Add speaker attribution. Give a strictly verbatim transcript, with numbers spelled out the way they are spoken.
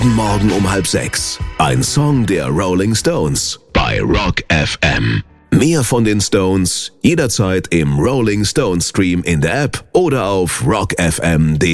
Speaker 1: Morgen um halb sechs. Ein Song der Rolling Stones bei Rock F M. Mehr von den Stones jederzeit im Rolling Stones Stream in der App oder auf rock f m punkt d e.